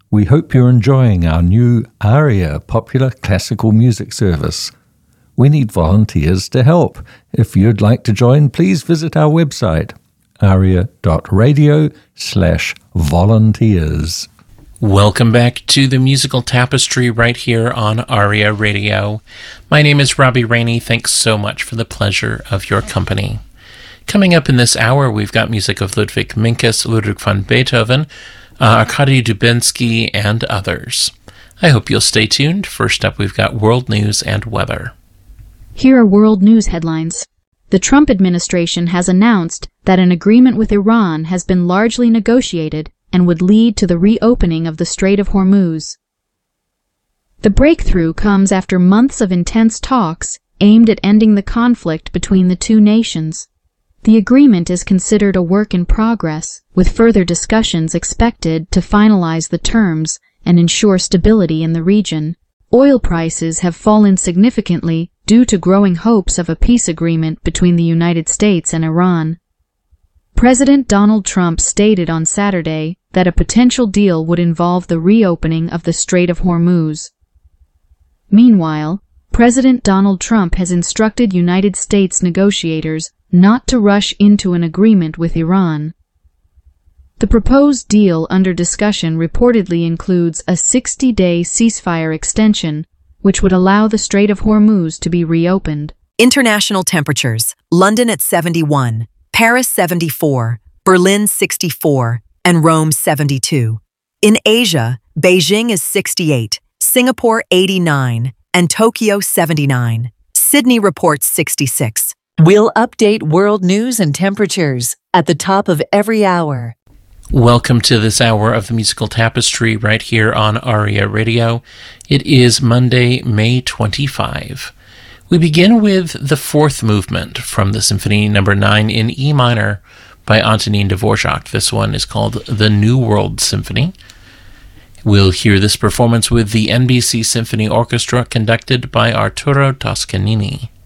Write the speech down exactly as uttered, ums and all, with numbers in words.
We hope you're enjoying our new ARIA popular classical music service. We need volunteers to help. If you'd like to join, please visit our website, aria.radio slash volunteers. Welcome back to the Musical Tapestry right here on ARIA Radio. My name is Robbie Rainey. Thanks so much for the pleasure of your company. Coming up in this hour, we've got music of Ludwig Minkus, Ludwig van Beethoven, uh, Arkady Dubinsky, and others. I hope you'll stay tuned. First up, we've got world news and weather. Here are world news headlines. The Trump administration has announced that an agreement with Iran has been largely negotiated and would lead to the reopening of the Strait of Hormuz. The breakthrough comes after months of intense talks aimed at ending the conflict between the two nations. The agreement is considered a work in progress, with further discussions expected to finalize the terms and ensure stability in the region. Oil prices have fallen significantly due to growing hopes of a peace agreement between the United States and Iran. President Donald Trump stated on Saturday that a potential deal would involve the reopening of the Strait of Hormuz. Meanwhile, President Donald Trump has instructed United States negotiators not to rush into an agreement with Iran. The proposed deal under discussion reportedly includes a sixty-day ceasefire extension, which would allow the Strait of Hormuz to be reopened. International temperatures: London at seventy-one, Paris seventy-four, Berlin sixty-four, and Rome seventy-two. In Asia, Beijing is sixty-eight, Singapore eighty-nine, and Tokyo seventy-nine. Sydney reports sixty-six. We'll update world news and temperatures at the top of every hour. Welcome to this hour of the Musical Tapestry right here on ARIA Radio. It is Monday, May twenty-fifth. We begin with the fourth movement from the Symphony Number nine in E minor by Antonin Dvorak. This one is called the New World Symphony. We'll hear this performance with the N B C Symphony Orchestra conducted by Arturo Toscanini.